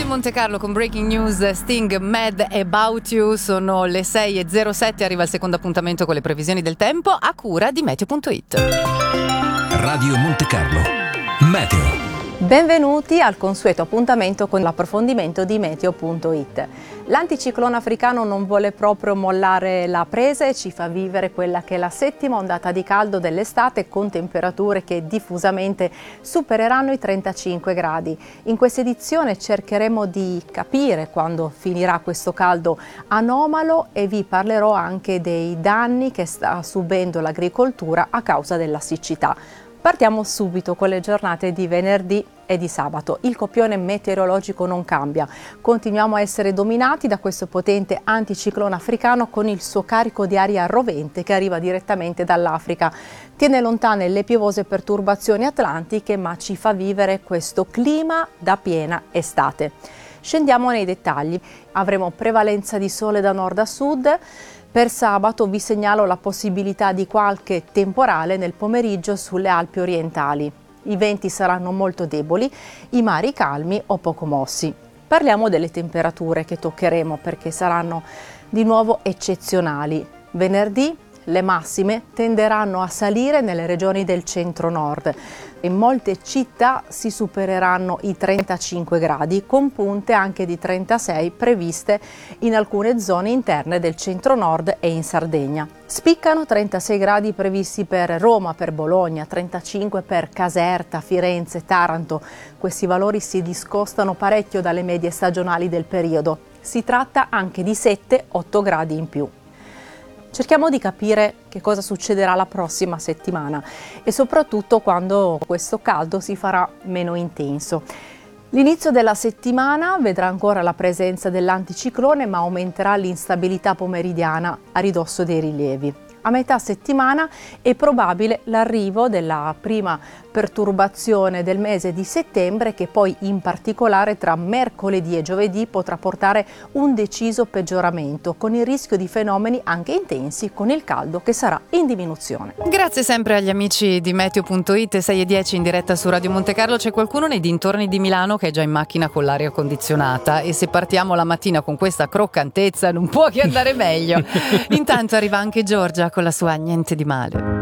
Monte Carlo con Breaking News, Sting, Mad About You. Sono le 6:07, arriva il secondo appuntamento con le previsioni del tempo a cura di Meteo.it. Radio Monte Carlo, Meteo. Benvenuti al consueto appuntamento con l'approfondimento di Meteo.it. L'anticiclone africano non vuole proprio mollare la presa e ci fa vivere quella che è la settima ondata di caldo dell'estate, con temperature che diffusamente supereranno i 35 gradi. In questa edizione cercheremo di capire quando finirà questo caldo anomalo e vi parlerò anche dei danni che sta subendo l'agricoltura a causa della siccità. Partiamo subito con le giornate di venerdì e di sabato. Il copione meteorologico non cambia. Continuiamo a essere dominati da questo potente anticiclone africano con il suo carico di aria rovente che arriva direttamente dall'Africa. Tiene lontane le piovose perturbazioni atlantiche, ma ci fa vivere questo clima da piena estate. Scendiamo nei dettagli. Avremo prevalenza di sole da nord a sud. Per sabato vi segnalo la possibilità di qualche temporale nel pomeriggio sulle Alpi orientali. I venti saranno molto deboli, i mari calmi o poco mossi. Parliamo delle temperature che toccheremo perché saranno di nuovo eccezionali. Venerdì le massime tenderanno a salire nelle regioni del centro-nord. In molte città si supereranno i 35 gradi, con punte anche di 36 previste in alcune zone interne del centro-nord e in Sardegna. Spiccano 36 gradi previsti per Roma, per Bologna, 35 per Caserta, Firenze, Taranto. Questi valori si discostano parecchio dalle medie stagionali del periodo. Si tratta anche di 7-8 gradi in più. Cerchiamo di capire che cosa succederà la prossima settimana e soprattutto quando questo caldo si farà meno intenso. L'inizio della settimana vedrà ancora la presenza dell'anticiclone, ma aumenterà l'instabilità pomeridiana a ridosso dei rilievi. A metà settimana è probabile l'arrivo della prima perturbazione del mese di settembre, che poi in particolare tra mercoledì e giovedì potrà portare un deciso peggioramento, con il rischio di fenomeni anche intensi, con il caldo che sarà in diminuzione. Grazie sempre agli amici di Meteo.it. 6:10 in diretta su Radio Monte Carlo. C'è qualcuno nei dintorni di Milano che è già in macchina con l'aria condizionata, e se partiamo la mattina con questa croccantezza non può che andare meglio. Intanto arriva anche Giorgia con la sua Niente di male.